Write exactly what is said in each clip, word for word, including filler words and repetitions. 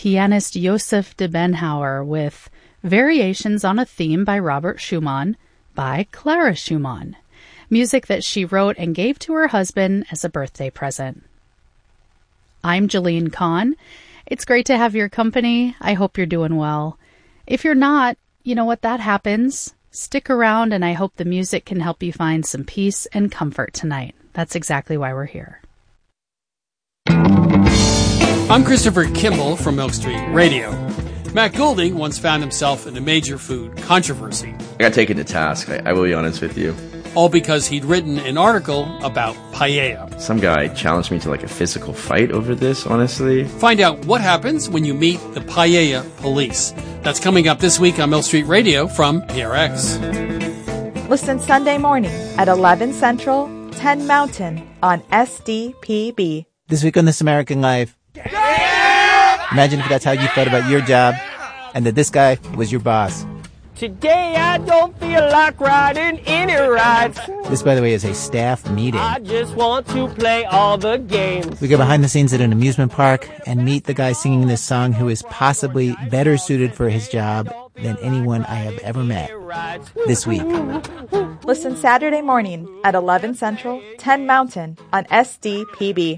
pianist Joseph de Benhauer with Variations on a Theme by Robert Schumann by Clara Schumann, music that she wrote and gave to her husband as a birthday present. I'm Jeline Kahn. It's great to have your company. I hope you're doing well. If you're not, you know what, that happens. Stick around, and I hope the music can help you find some peace and comfort tonight. That's exactly why we're here. I'm Christopher Kimball from Milk Street Radio. Matt Goulding once found himself in a major food controversy. I got taken to task, I, I will be honest with you. All because he'd written an article about paella. Some guy challenged me to like a physical fight over this, honestly. Find out what happens when you meet the paella police. That's coming up this week on Milk Street Radio from P R X. Listen Sunday morning at eleven Central, ten Mountain on S D P B. This week on This American Life. Yeah! Imagine if that's how you felt about your job and that this guy was your boss. Today I don't feel like riding any rides. This, by the way, is a staff meeting. I just want to play all the games. We go behind the scenes at an amusement park and meet the guy singing this song who is possibly better suited for his job than anyone I have ever met this week. Listen Saturday morning at eleven Central, ten Mountain on S D P B.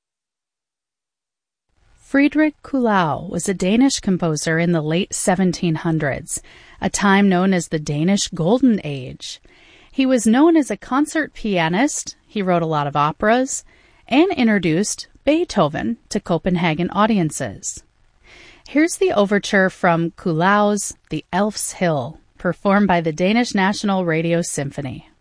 Friedrich Kuhlau was a Danish composer in the late seventeen hundreds, a time known as the Danish Golden Age. He was known as a concert pianist, he wrote a lot of operas, and introduced Beethoven to Copenhagen audiences. Here's the overture from Kuhlau's The Elf's Hill, performed by the Danish National Radio Symphony.